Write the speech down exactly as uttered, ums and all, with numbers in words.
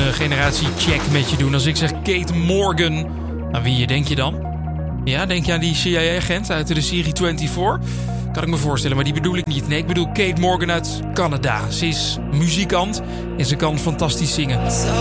generatiecheck met je doen. Als ik zeg Kate Morgan, aan wie denk je dan? Ja, denk je aan die C I A-agent uit de serie vierentwintig? Kan ik me voorstellen, maar die bedoel ik niet. Nee, ik bedoel Kate Morgan uit Canada. Ze is muzikant en ze kan fantastisch zingen.